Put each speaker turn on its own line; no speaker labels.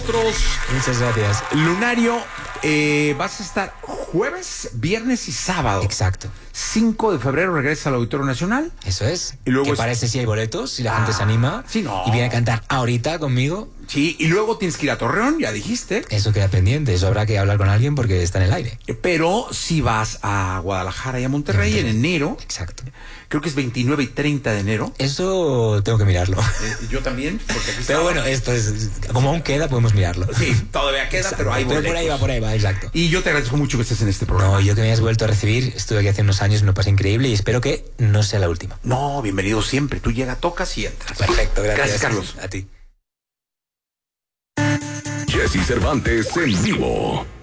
Muchas gracias.
Lunario, vas a estar jueves, viernes y sábado.
Exacto.
5 de febrero regresa al Auditorio Nacional.
Eso es.
Y luego
que parece si hay boletos, si la gente se anima.
Sí, no.
Y viene a cantar ahorita conmigo.
Sí, y luego tienes que ir a Torreón, ya dijiste.
Eso queda pendiente, eso habrá que hablar con alguien porque está en el aire.
Pero si vas a Guadalajara y a Monterrey en enero.
Exacto.
Creo que es 29 y 30 de enero.
Eso tengo que mirarlo.
Yo también, porque aquí
Pero bueno, esto es, como aún queda, podemos mirarlo.
Sí, todavía queda,
Exacto.
pero hay boletos.
Pero por ahí va, exacto.
Y yo te agradezco mucho que estés en este programa.
No, yo que me hayas vuelto a recibir, estuve aquí hace unos años, me pasé increíble y espero que no sea la última.
No, bienvenido siempre. Tú llegas, tocas y entras.
Perfecto, gracias.
Gracias, Carlos.
A ti.
Jesse Cervantes en vivo.